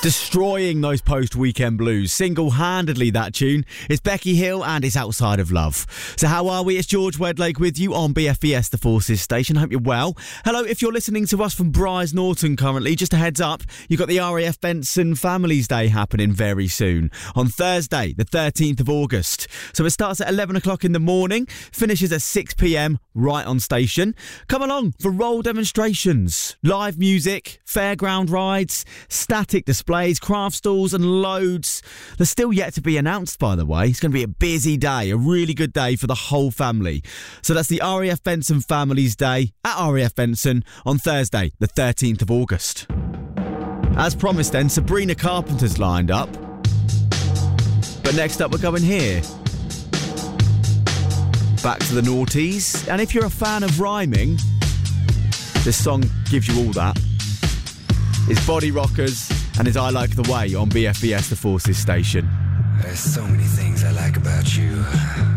Destroying those post-weekend blues, single-handedly that tune. It's Becky Hill and it's Outside of Love. So how are we? It's George Wedlake with you on BFBS, the Forces station. Hope you're well. Hello, if you're listening to us from Briars Norton currently, just a heads up, you've got the RAF Benson Families Day happening very soon on Thursday, the 13th of August. So it starts at 11 o'clock in the morning, finishes at 6 p.m. right on station. Come along for role demonstrations, live music, fairground rides, static displays, craft stalls and loads. They're still yet to be announced, by the way. It's going to be a busy day, a really good day for the whole family. So that's the RAF Benson Families Day at RAF Benson on Thursday, the 13th of August. As promised then, Sabrina Carpenter's lined up. But next up we're going here. Back to the noughties. And if you're a fan of rhyming, this song gives you all that. It's Body Rockers and it's I Like the Way on BFBS, the Forces station. There's so many things I like about you.